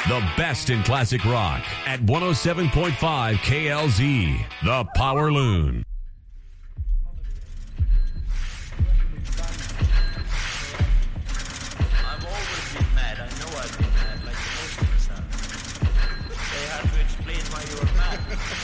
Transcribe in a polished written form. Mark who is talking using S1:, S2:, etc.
S1: The best in classic rock at 107.5 KLZ. The Power Loon.
S2: I've always been mad. I know I've been mad, like most of us have. They had to explain why you were mad.